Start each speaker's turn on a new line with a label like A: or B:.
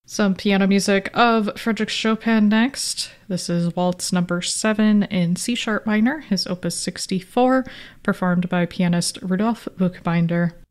A: Some piano music of Frédéric Chopin next. This is Waltz number 7 in C sharp minor, his opus 64, performed by pianist Rudolf Buchbinder.